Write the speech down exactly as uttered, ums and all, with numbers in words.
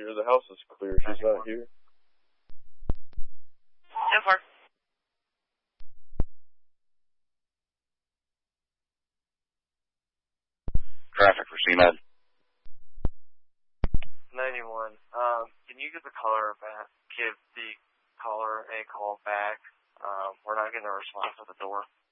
here. The house is clear. She's not here. ten four. Traffic for C M E D. ninety-one. Um, can you give the caller back, give the caller a call back? Um, we're not getting a response at the door.